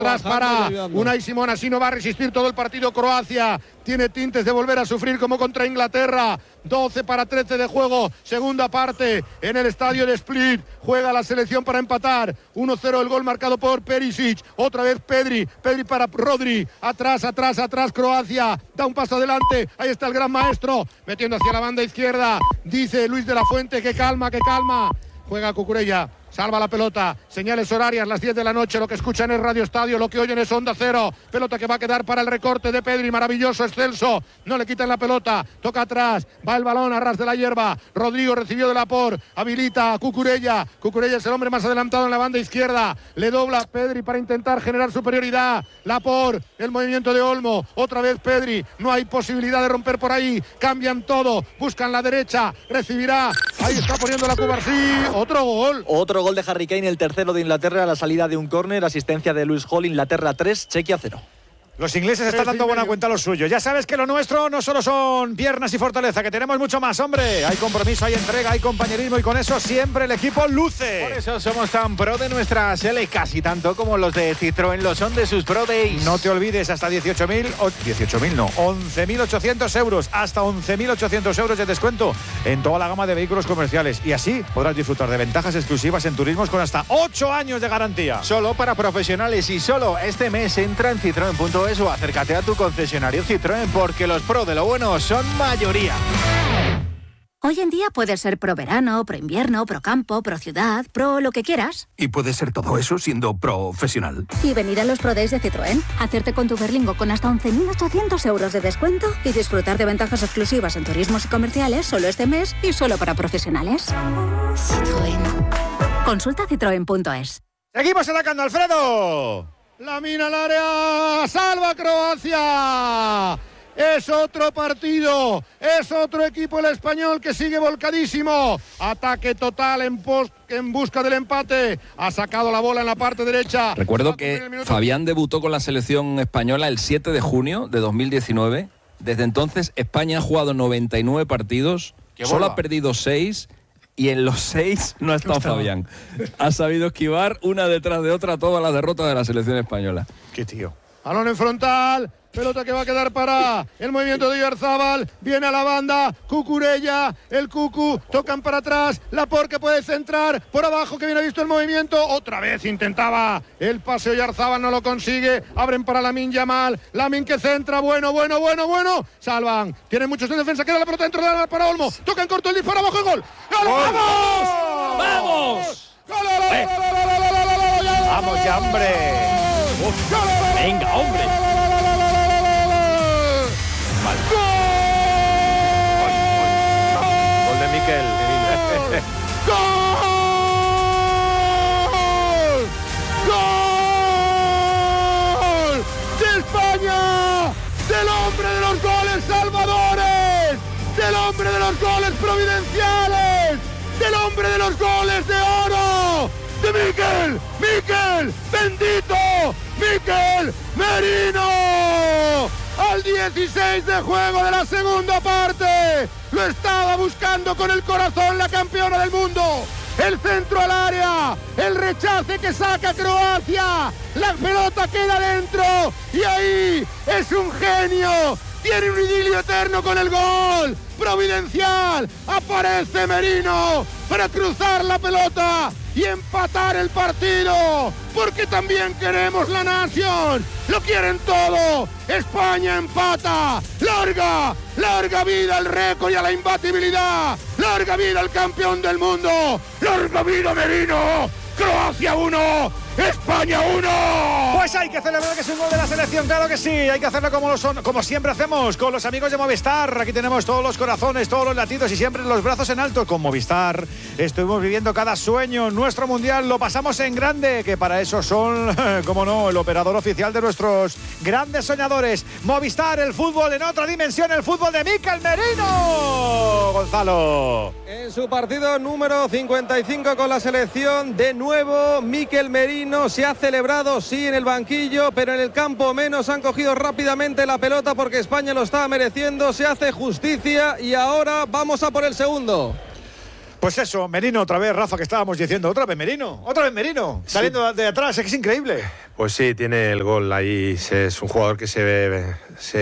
Tras para Unai Simón, así no va a resistir todo el partido Croacia. Tiene tintes de volver a sufrir como contra Inglaterra. 12:13 de juego, segunda parte en el estadio de Split. Juega la selección para empatar. 1-0 el gol marcado por Perisic. Otra vez Pedri para Rodri. Atrás Croacia. Da un paso adelante. Ahí está el gran maestro metiendo hacia la banda izquierda. Dice Luis de la Fuente que calma. Juega Cucurella. Salva la pelota, señales horarias, las 10 de la noche, lo que escuchan es Radio Estadio, lo que oyen es Onda Cero, pelota que va a quedar para el recorte de Pedri, maravilloso, excelso, no le quitan la pelota, toca atrás, va el balón a ras de la hierba, Rodrigo recibió de Laporte, habilita a Cucurella es el hombre más adelantado en la banda izquierda, le dobla Pedri para intentar generar superioridad, Laporte, el movimiento de Olmo, otra vez Pedri, no hay posibilidad de romper por ahí, cambian todo, buscan la derecha, recibirá, ahí está poniendo la Cubarsí, otro gol de Harry Kane, el tercero de Inglaterra a la salida de un córner, asistencia de Lewis Hall, Inglaterra 3, Chequia 0. Los ingleses están dando buena cuenta a lo suyo. Ya sabes que lo nuestro no solo son piernas y fortaleza, que tenemos mucho más, hombre. Hay compromiso, hay entrega, hay compañerismo y con eso siempre el equipo luce. Por eso somos tan pro de nuestra Sele, casi tanto como los de Citroën lo son de sus Pro Days. No te olvides, hasta 11.800 euros, hasta 11.800 euros de descuento en toda la gama de vehículos comerciales. Y así podrás disfrutar de ventajas exclusivas en turismos con hasta 8 años de garantía. Solo para profesionales y solo este mes entra en citroen.es o acércate a tu concesionario Citroën porque los pro de lo bueno son mayoría. Hoy en día puedes ser pro verano, pro invierno, pro campo, pro ciudad, pro lo que quieras. Y puedes ser todo eso siendo profesional. Y venir a los Pro Days de Citroën, hacerte con tu Berlingo con hasta 11.800 euros de descuento y disfrutar de ventajas exclusivas en turismos y comerciales solo este mes y solo para profesionales. Citroën. Consulta citroen.es. Seguimos atacando, Alfredo. La mina al área, salva Croacia. Es otro partido, es otro equipo el español que sigue volcadísimo. Ataque total en busca del empate. Ha sacado la bola en la parte derecha. Recuerdo que Fabián debutó con la selección española el 7 de junio de 2019. Desde entonces España ha jugado 99 partidos, solo ha perdido 6. Y en los 6 no ha estado Fabián. Ha sabido esquivar una detrás de otra todas las derrotas de la selección española. Qué tío. Balón en frontal. Pelota que va a quedar para el movimiento de Oyarzábal. Viene a la banda. Cucurella. El Cucu. Tocan para atrás. Laporte que puede centrar. Por abajo que viene visto el movimiento. Otra vez intentaba el pase Oyarzábal. No lo consigue. Abren para Lamine Yamal. Lamine que centra. Bueno. Salvan. Tienen muchos en defensa. Queda la pelota dentro de la para Olmo. Tocan corto el disparo abajo. Gol. ¡Vamos! ¡Vamos! ¡Vamos ya, hombre! ¡Venga, hombre! Gol de Mikel. ¡Gol de España! ¡Del hombre de los goles salvadores! ¡Del hombre de los goles providenciales! ¡Del hombre de los goles de oro! ¡De Mikel! ¡Bendito! ¡Mikel Merino! Al 16 de juego de la segunda parte. Lo estaba buscando con el corazón la campeona del mundo. El centro al área. El rechace que saca Croacia. La pelota queda dentro. Y ahí es un genio. Tiene un idilio eterno con el gol. Providencial. Aparece Merino para cruzar la pelota y empatar el partido, porque también queremos la nación, lo quieren todo. España empata, larga vida al récord y a la imbatibilidad, larga vida al campeón del mundo, larga vida Merino. Croacia 1, España 1. Pues hay que celebrar que es un gol de la selección, claro que sí. Hay que hacerlo como siempre hacemos, con los amigos de Movistar. Aquí tenemos todos los corazones, todos los latidos y siempre los brazos en alto. Con Movistar estuvimos viviendo cada sueño. Nuestro mundial lo pasamos en grande, que para eso son, como no, el operador oficial de nuestros grandes soñadores. Movistar, el fútbol en otra dimensión, el fútbol de Mikel Merino. Gonzalo. En su partido número 55 con la selección, de nuevo Mikel Merino. Se ha celebrado, sí, en el banquillo, pero en el campo menos. Han cogido rápidamente la pelota porque España lo estaba mereciendo. Se hace justicia y ahora vamos a por el segundo. Pues eso, Merino otra vez, Rafa, que estábamos diciendo, otra vez Merino, saliendo de atrás, es que es increíble. Pues sí, tiene el gol ahí, es un jugador que se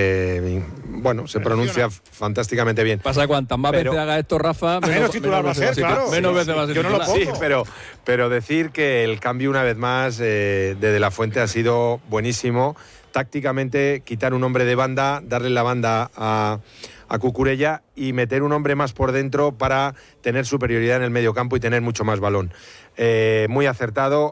pronuncia fantásticamente bien. Pasa que cuantas más veces haga esto, Rafa, menos titular va a ser, claro. Menos veces va a ser yo no lo titular. pongo. Sí, pero decir que el cambio una vez más de De La Fuente ha sido buenísimo. Tácticamente, quitar un hombre de banda, darle la banda a Cucurella y meter un hombre más por dentro para tener superioridad en el medio campo y tener mucho más balón. Muy acertado.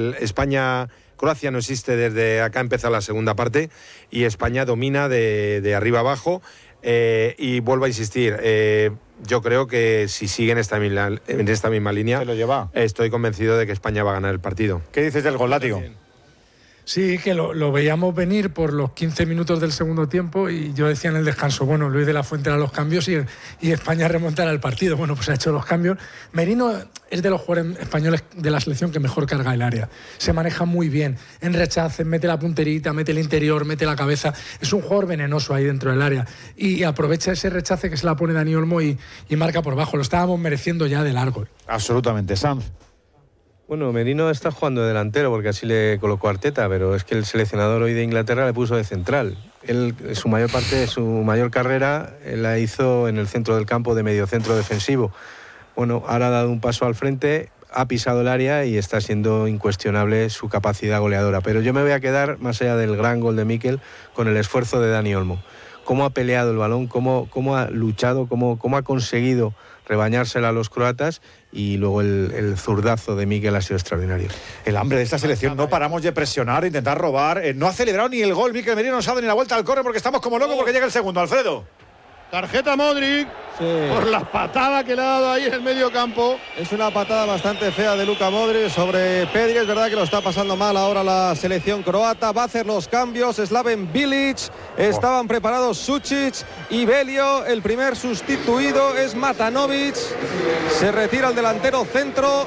Croacia no existe desde acá, empieza la segunda parte y España domina de arriba abajo. Y vuelvo a insistir, yo creo que si sigue en esta misma línea, se lo lleva. Estoy convencido de que España va a ganar el partido. ¿Qué dices del gol, Látigo? Sí, que lo veíamos venir por los 15 minutos del segundo tiempo y yo decía en el descanso, bueno, Luis de la Fuente hará los cambios y España remontará el partido. Bueno, pues ha hecho los cambios. Merino es de los jugadores españoles de la selección que mejor carga el área. Se maneja muy bien, en rechaces, mete la punterita, mete el interior, mete la cabeza. Es un jugador venenoso ahí dentro del área y aprovecha ese rechace que se la pone Dani Olmo y marca por bajo. Lo estábamos mereciendo ya de largo. Absolutamente, Sanz. Bueno, Merino está jugando de delantero porque así le colocó Arteta, pero es que el seleccionador hoy de Inglaterra le puso de central. Él, su mayor carrera, la hizo en el centro del campo de mediocentro defensivo. Bueno, ahora ha dado un paso al frente, ha pisado el área y está siendo incuestionable su capacidad goleadora. Pero yo me voy a quedar, más allá del gran gol de Mikel, con el esfuerzo de Dani Olmo. Cómo ha peleado el balón, cómo ha luchado, cómo ha conseguido rebañársela a los croatas y luego el zurdazo de Mikel ha sido extraordinario. El hambre de esta selección, no paramos de presionar, intentar robar, no ha celebrado ni el gol, Mikel Merino no se ha dado ni la vuelta al córner porque estamos como locos porque llega el segundo, Alfredo. Tarjeta Modric por la patada que le ha dado ahí en el medio campo. Es una patada bastante fea de Luka Modric sobre Pedri. Es verdad que lo está pasando mal ahora la selección croata. Va a hacer los cambios Slaven Bilic. Estaban preparados Sučić y Belio. El primer sustituido es Matanovic. Se retira el delantero centro.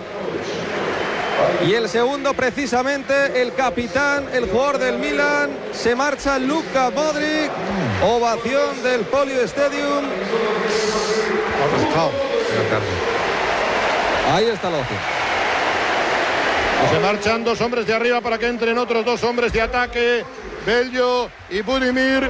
Y el segundo, precisamente, el capitán, el jugador del Milan, se marcha Luka Modric. Ovación del Polio Stadium. Ahí está la opción. Se marchan dos hombres de arriba para que entren otros dos hombres de ataque, Bello y Budimir.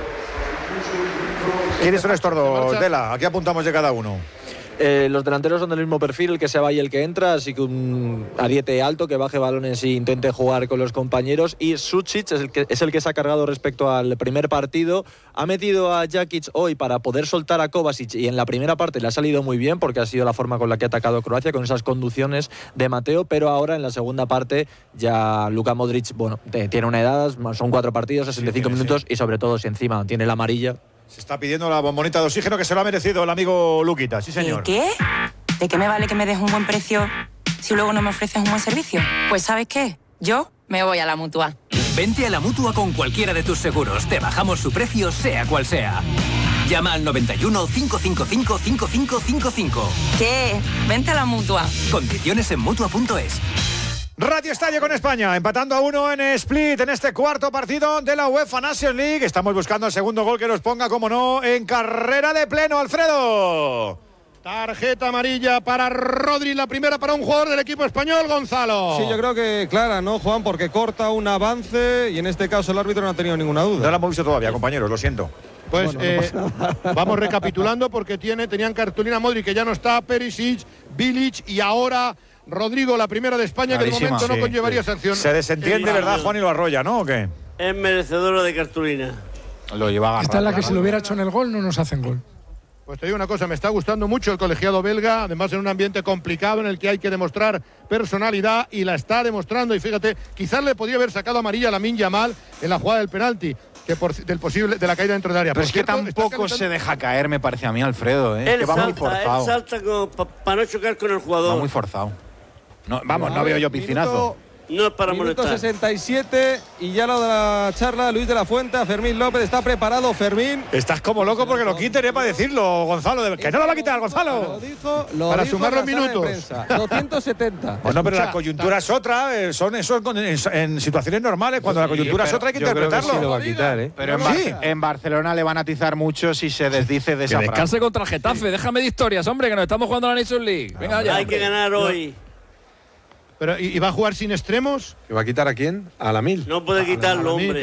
¿Quiénes son estos dos, Dela? Aquí apuntamos de cada uno. Los delanteros son del mismo perfil, el que se va y el que entra, así que un ariete alto que baje balones e intente jugar con los compañeros. Y Sučić es el que se ha cargado respecto al primer partido. Ha metido a Jakic hoy para poder soltar a Kovacic y en la primera parte le ha salido muy bien porque ha sido la forma con la que ha atacado Croacia, con esas conducciones de Mateo, pero ahora en la segunda parte ya Luka Modric, bueno, tiene una edad, son 4 partidos, 65 minutos y sobre todo si encima tiene la amarilla. Se está pidiendo la bombonita de oxígeno que se lo ha merecido el amigo Luquita, sí señor. ¿Qué? ¿De qué me vale que me des un buen precio si luego no me ofreces un buen servicio? Pues ¿sabes qué? Yo me voy a la Mutua. Vente a la Mutua con cualquiera de tus seguros. Te bajamos su precio, sea cual sea. Llama al 91 555 5555. ¿Qué? Vente a la Mutua. Condiciones en Mutua.es. Radio Estadio con España, empatando a 1 en Split en este cuarto partido de la UEFA Nations League. Estamos buscando el segundo gol que nos ponga, como no, en carrera de pleno, Alfredo. Tarjeta amarilla para Rodri, la primera para un jugador del equipo español, Gonzalo. Sí, yo creo que clara, ¿no, Juan? Porque corta un avance y en este caso el árbitro no ha tenido ninguna duda. No lo hemos visto todavía, compañeros, lo siento. Pues vamos recapitulando porque tenían cartulina Modric, que ya no está, Perisic, Bilic y ahora Rodrigo, la primera de España, que de momento no conllevaría sanción. Se desentiende, ¿verdad, Juan, y lo arrolla, ¿no? ¿O qué? Es merecedor de cartulina. Lo lleva agarrado. Esta es la que si lo hubiera hecho en el gol no nos hacen gol. Pues te digo una cosa, me está gustando mucho el colegiado belga, además en un ambiente complicado en el que hay que demostrar personalidad y la está demostrando. Y fíjate, quizás le podría haber sacado amarilla a Lamine Yamal en la jugada del penalti, de la caída dentro del área. Pero es que tampoco se deja caer, me parece a mí, Alfredo, ¿eh? Que va muy forzado. Él salta para no chocar con el jugador. Va muy forzado. No, vamos, no veo yo piscinazo. No es para Minuto molestar. 67 y ya lo de la charla, Luis de la Fuente, a Fermín López. Está preparado Fermín. Estás como loco porque lo quiten, para decirlo, Gonzalo. Que no lo va a quitar, Gonzalo. Para sumar los minutos. 270. Bueno, pero la coyuntura es otra. Son eso en situaciones normales. Cuando la coyuntura es otra hay que interpretarlo. Sí lo va a quitar, ¿eh? Pero en Barcelona le van a atizar mucho si se desdice de esa Que frase. descanse contra el Getafe. Déjame de historias, hombre, que nos estamos jugando la Nations League. Venga ya. Hay que ganar hoy. Pero, ¿y va a jugar sin extremos? ¿Que va a quitar a quién? A la Mil. No puede quitarlo, hombre.